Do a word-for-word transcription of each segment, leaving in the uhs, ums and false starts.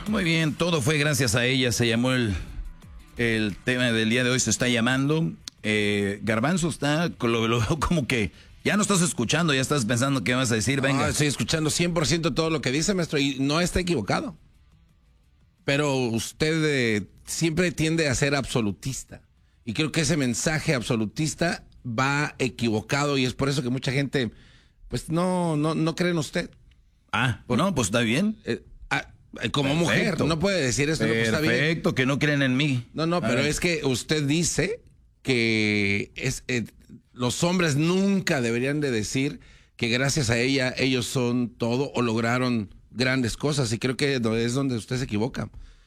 Muy bien, todo fue gracias a ella. Se llamó el, el tema del día de hoy, se está llamando. Eh, Garbanzo está, lo, lo veo como que ya no estás escuchando, ya estás pensando qué vas a decir. Venga. No, estoy escuchando cien por ciento todo lo que dice, maestro, y no está equivocado. Pero usted eh, siempre tiende a ser absolutista. Y creo que ese mensaje absolutista va equivocado y es por eso que mucha gente pues no, no, no cree en usted. Ah, por, no, pues está bien. Eh, ah, como Perfecto. mujer, no puede decir esto. No, pues está bien. Perfecto, que no creen en mí. No, no, A pero ver. es que usted dice que es, eh, los hombres nunca deberían de decir que gracias a ella ellos son todo o lograron grandes cosas, y creo que es donde usted se equivoca.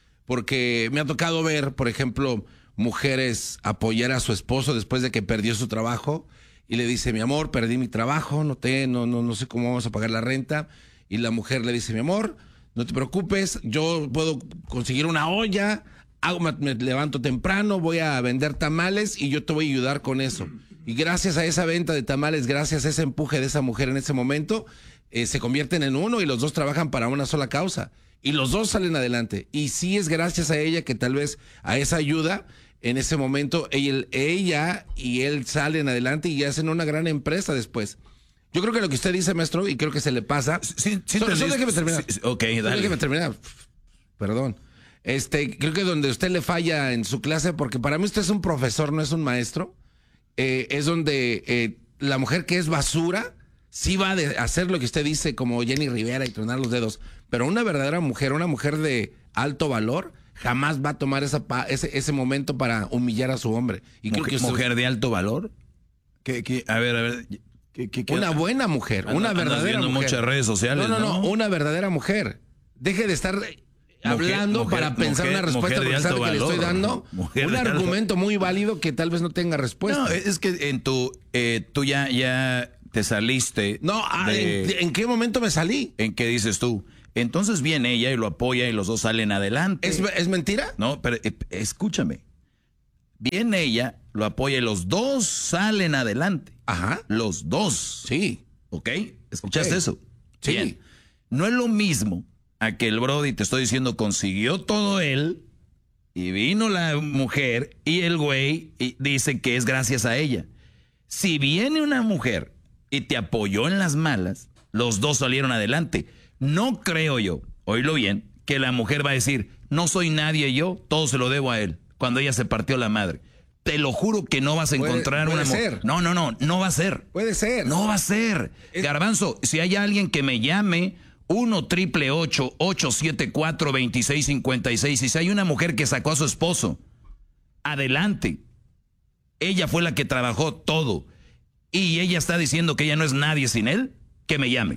Porque me ha tocado ver, por ejemplo, mujeres apoyar a su esposo después de que perdió su trabajo y le dice, mi amor, perdí mi trabajo, no, te, no, no, no sé cómo vamos a pagar la renta. Y la mujer le dice, mi amor, no te preocupes, yo puedo conseguir una olla, hago, me, me levanto temprano, voy a vender tamales y yo te voy a ayudar con eso. Y gracias a esa venta de tamales, gracias a ese empuje de esa mujer en ese momento, eh, se convierten en uno y los dos trabajan para una sola causa. Y los dos salen adelante. Y sí es gracias a ella que tal vez a esa ayuda, en ese momento, ella, ella y él salen adelante y hacen una gran empresa después. Yo creo que lo que usted dice, maestro, y creo que se le pasa... Sí, sí, solo, te solo listo. déjeme terminar. Sí, ok, Solo dale. déjeme terminar. Perdón. Este, creo que donde usted le falla en su clase, porque para mí usted es un profesor, no es un maestro, eh, es donde eh, la mujer que es basura sí va a hacer lo que usted dice, como Jenny Rivera, y tronar los dedos. Pero una verdadera mujer, una mujer de alto valor, jamás va a tomar esa pa ese, ese momento para humillar a su hombre. Y creo mujer, que usted, mujer de alto valor. ¿Qué, qué? A ver, a ver. ¿qué, qué, qué? una buena mujer, Anda, una andas verdadera viendo mujer. muchas redes sociales, no, no, no, ¿no? una verdadera mujer. Deje de estar hablando mujer, para pensar mujer, una respuesta, mujer de porque sabe alto que le estoy valor. dando Mujer un de alto- argumento muy válido que tal vez no tenga respuesta. No, es que en tu, eh, tú ya, ya te saliste. No, ah, de- ¿en, ¿en qué momento me salí? ¿En qué dices tú? Entonces viene ella y lo apoya y los dos salen adelante. ¿Es, es mentira? No, pero eh, escúchame. Viene ella, lo apoya y los dos salen adelante. Ajá. Los dos. Sí. ¿Ok? ¿Escuchaste Ok. eso? Sí. Bien. No es lo mismo a que el Brody, te estoy diciendo, consiguió todo él y vino la mujer y el güey y dice que es gracias a ella. Si viene una mujer y te apoyó en las malas, los dos salieron adelante. No creo yo, oílo bien, que la mujer va a decir, no soy nadie yo, todo se lo debo a él, cuando ella se partió la madre. Te lo juro que no vas a Puede- encontrar puede una mujer. ser. No, no, no, no va a ser. Puede ser. No va a ser. Es- Garbanzo, si hay alguien que me llame, uno triple ocho, ocho siete cuatro, dos seis cinco seis. Y si hay una mujer que sacó a su esposo, adelante. Ella fue la que trabajó todo. Y ella está diciendo que ella no es nadie sin él, que me llame.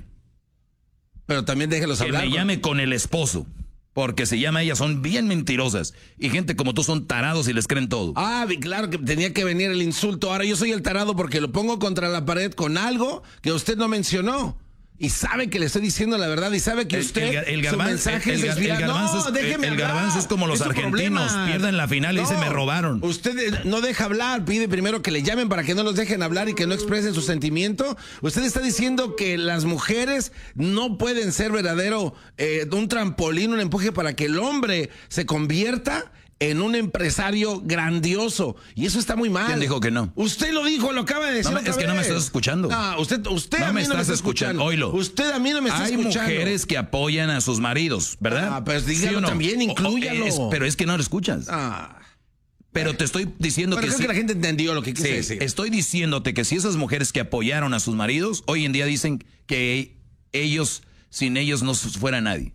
Pero también déjelos Que hablar. me con- llame con el esposo. Porque se llama ella, son bien mentirosas. Y gente como tú son tarados y les creen todo. Ah, vi- claro que tenía que venir el insulto. Ahora yo soy el tarado porque lo pongo contra la pared con algo que usted no mencionó. Y sabe que le estoy diciendo la verdad y sabe que El- usted el, gar- el su garbanzo, mensaje el, es el gar- el desviado. garbanzo No, es, déjeme el hablar. garbanzo es como los Es su argentinos, problema. pierden la final y dicen me robaron. Usted eh, no deja hablar, pide primero que le llamen para que no los dejen hablar y que no expresen su sentimiento. Usted está diciendo que las mujeres no pueden ser verdadero eh, un trampolín, un empuje para que el hombre se convierta en un empresario grandioso. Y eso está muy mal. ¿Quién dijo que no? Usted lo dijo, lo acaba de decir. No me- otra es que no me vez. estás escuchando. No, usted, usted No a mí me no me estás está escuchando. escuchando. Oílo. Usted a mí no me está Hay escuchando. mujeres que apoyan a sus maridos, ¿verdad? Ah, pues dígalo también, O- o- inclúyalo. es- pero es que no lo escuchas. Ah. Pero te estoy diciendo Pero que creo sí. que la gente entendió lo que quise Sí, decir. estoy diciéndote que si esas mujeres que apoyaron a sus maridos, hoy en día dicen que ellos, sin ellos no fuera nadie.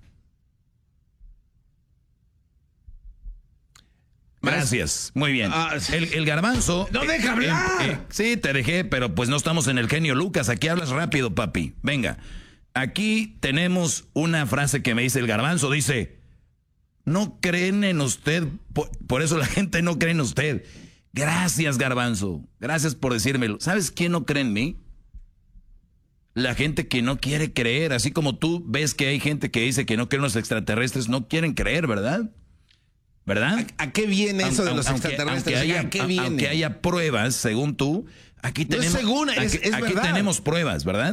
Gracias, muy bien. Ah, El, el garbanzo... ¡No deja hablar! sí, te dejé, pero pues no estamos en el genio Lucas. Aquí hablas rápido, papi. Venga, aquí tenemos una frase que me dice el garbanzo. Dice, no creen en usted, por, por eso la gente no cree en usted. Gracias, garbanzo. Gracias por decírmelo. ¿Sabes quién no cree en mí? La gente que no quiere creer. Así como tú ves que hay gente que dice que no creen en los extraterrestres, no quieren creer, ¿verdad? ¿Verdad? ¿A, a qué viene eso de los Aunque- extraterrestres? Aunque haya, ¿A qué viene? aunque haya pruebas, según tú, aquí No es tenemos, según, es- aquí, es aquí verdad. tenemos pruebas, ¿verdad?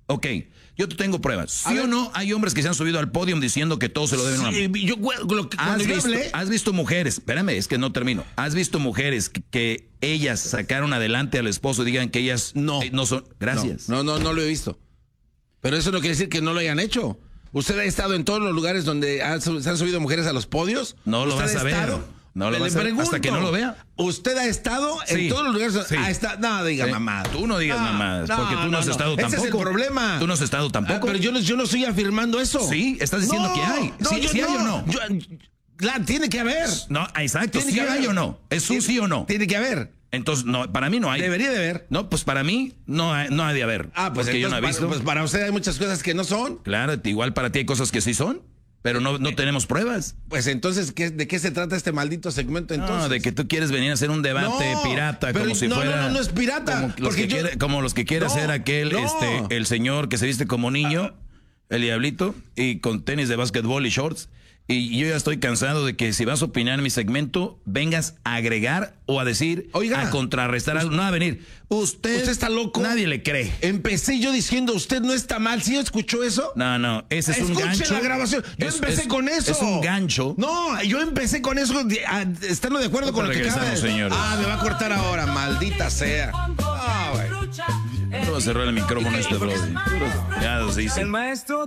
Ok, yo te tengo pruebas. ¿Sí A o ver. no hay hombres que se han subido al podio diciendo que todo se lo deben a una mujer? Sí, yo, lo que- ¿Has cuando yo visto, hablé, has visto mujeres, espérame, es que no termino. ¿Has visto mujeres que, que ellas sacaron adelante al esposo y digan que ellas No. eh, no son? Gracias. No, no, no lo he visto. Pero eso no quiere decir que no lo hayan hecho. ¿Usted ha estado en todos los lugares donde han su- se han subido mujeres a los podios? No lo ¿Usted vas ha a ver. estado? No lo Le vas a ver pregunto, hasta que no lo vea. ¿Usted ha estado Sí. en todos los lugares donde Sí. ha estado? No, diga Sí. mamá. Tú no digas No, mamadas, no, porque tú no, no, has no. estado Ese tampoco. es el problema. Tú no has estado tampoco. Ah, pero yo no, yo no estoy afirmando eso. Sí, estás diciendo No, que hay. No, Sí, yo sí hay o no. Yo- la, tiene que haber. No, exacto. Tiene ¿Sí que hay haber. o no? ¿Es un sí o no? Tiene que haber. Entonces, no, para mí no hay. Debería de haber. No, pues para mí no hay, no hay de haber. Ah, pues porque yo no he entonces, visto. para, pues para usted hay muchas cosas que no son. Claro, igual para ti hay cosas que sí son, pero no, no tenemos pruebas. Pues entonces, ¿qué, ¿de qué se trata este maldito segmento entonces? No, de que tú quieres venir a hacer un debate No, pirata pero como si no, fuera. no, no, no es pirata, Como los porque que, yo- quiere, como los que quiere No, hacer aquel, no. este, el señor que se viste como niño, el diablito, y con tenis de básquetbol y shorts. Y yo ya estoy cansado de que si vas a opinar en mi segmento, vengas a agregar o a decir, Oiga, a contrarrestar algo. No, a venir. Usted, ¿Usted está loco? Nadie le cree. Empecé yo diciendo, usted no está mal. ¿Sí escuchó eso? No, no, ese es un Escuche gancho. la grabación. Yo Es- empecé es- con eso. Es un gancho. No, yo empecé con eso, de- a- estando de acuerdo con lo que acaba de Regresamos, señores. Ah, me va a cortar ahora, maldita sea. Ah, güey. No va a cerrar el micrófono este, bro. Ya nos dice. El maestro